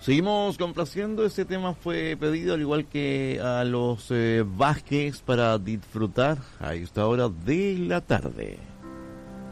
Seguimos complaciendo, este tema fue pedido al igual que a los Vázquez para disfrutar a esta hora de la tarde.